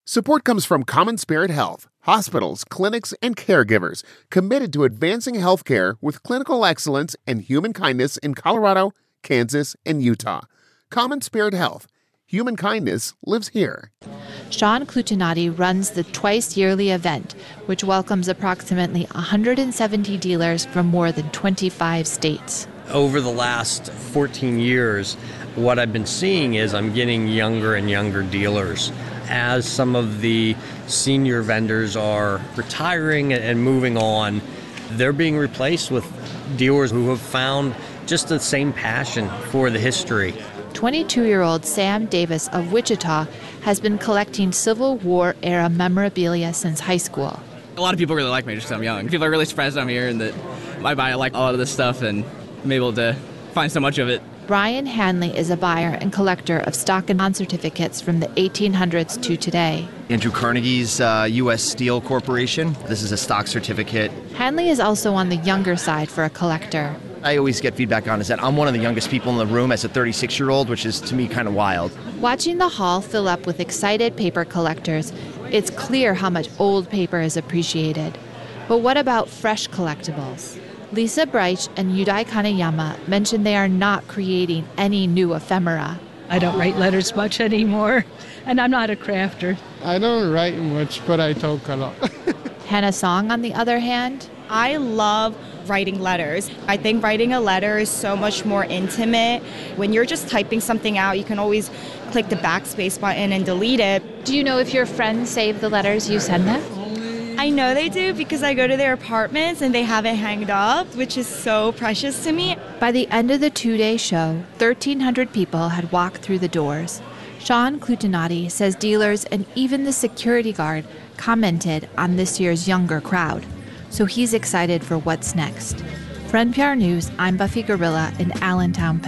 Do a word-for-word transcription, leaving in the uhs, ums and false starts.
Support comes from Common Spirit Health, hospitals, clinics, and caregivers committed to advancing healthcare with clinical excellence and human kindness in Colorado, Kansas, and Utah. Common Spirit Health. Human kindness lives here. Sean Clutinati runs the twice-yearly event, which welcomes approximately one hundred seventy dealers from more than twenty-five states. Over the last fourteen years, what I've been seeing is I'm getting younger and younger dealers. As some of the senior vendors are retiring and moving on, they're being replaced with dealers who have found just the same passion for the history. twenty-two-year-old Sam Davis of Wichita has been collecting Civil War-era memorabilia since high school. A lot of people really like me just because I'm young. People are really surprised I'm here and that I buy like a lot of this stuff and I'm able to find so much of it. Brian Hanley is a buyer and collector of stock and bond certificates from the eighteen hundreds to today. Andrew Carnegie's uh, U S Steel Corporation. This is a stock certificate. Hanley is also on the younger side for a collector. I always get feedback on is that I'm one of the youngest people in the room as a thirty-six-year-old, which is to me kind of wild. Watching the hall fill up with excited paper collectors, it's clear how much old paper is appreciated. But what about fresh collectibles? Lisa Breich and Yudai Kanayama mentioned they are not creating any new ephemera. I don't write letters much anymore, and I'm not a crafter. I don't write much, but I talk a lot. Hannah Song, on the other hand, I love writing letters. I think writing a letter is so much more intimate. When you're just typing something out, you can always click the backspace button and delete it. Do you know if your friends save the letters you send them? I know they do because I go to their apartments and they have it hanged up, which is so precious to me. By the end of the two-day show, thirteen hundred people had walked through the doors. Sean Clutinati says dealers and even the security guard commented on this year's younger crowd. So he's excited for what's next. For N P R News, I'm Buffy Gorilla in Allentown,